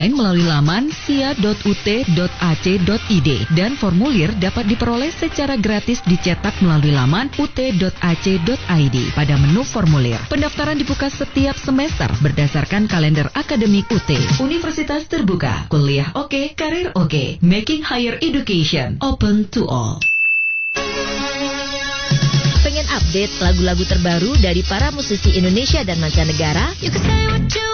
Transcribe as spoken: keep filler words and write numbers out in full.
melalui laman sia dot u t dot a c dot i d dan formulir dapat diperoleh secara gratis dicetak melalui laman u t dot a c dot i d pada menu formulir. Pendaftaran dibuka setiap semester berdasarkan kalender akademik U T. Universitas terbuka, kuliah oke, karir oke, making higher education open to all. Pengen update lagu-lagu terbaru dari para musisi Indonesia dan mancanegara? You can say what you